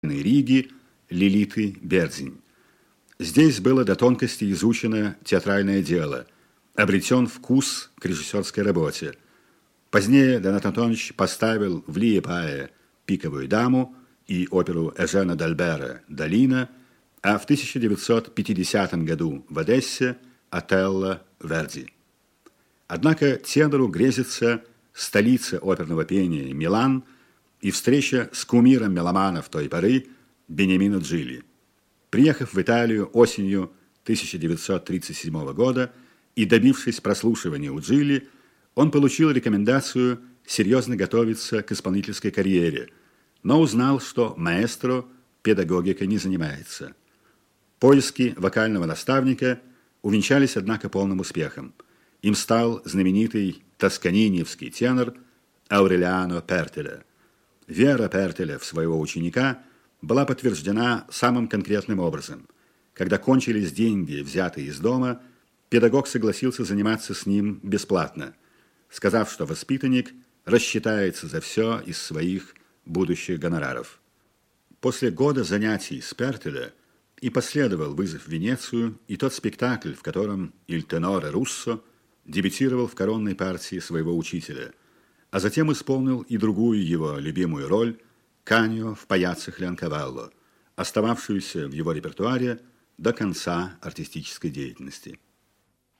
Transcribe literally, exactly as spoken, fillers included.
Риги Лилиты Бердзинь. Здесь было до тонкости изучено театральное дело, обретен вкус к режиссерской работе. Позднее Донат Антонович поставил в Лиепае «Пиковую даму» и оперу Эжена Д'Альбера «Долина», а в тысяча девятьсот пятидесятом году в Одессе «Отелло» Верди. Однако тенору грезится столица оперного пения Милан и встреча с кумиром меломанов той поры Бениамино Джилли. Приехав в Италию осенью тысяча девятьсот тридцать седьмого года и добившись прослушивания у Джилли, он получил рекомендацию серьезно готовиться к исполнительской карьере, но узнал, что маэстро педагогикой не занимается. Поиски вокального наставника увенчались, однако, полным успехом. Им стал знаменитый тосканиньевский тенор Аурелиано Пертеля. Вера Пертеля в своего ученика была подтверждена самым конкретным образом. Когда кончились деньги, взятые из дома, педагог согласился заниматься с ним бесплатно, сказав, что воспитанник рассчитается за все из своих будущих гонораров. После года занятий с Пертеля и последовал вызов в Венецию и тот спектакль, в котором «Иль теноре Руссо» дебютировал в коронной партии своего учителя, а затем исполнил и другую его любимую роль Каньо в «Паяццо Леонкавалло», остававшуюся в его репертуаре до конца артистической деятельности.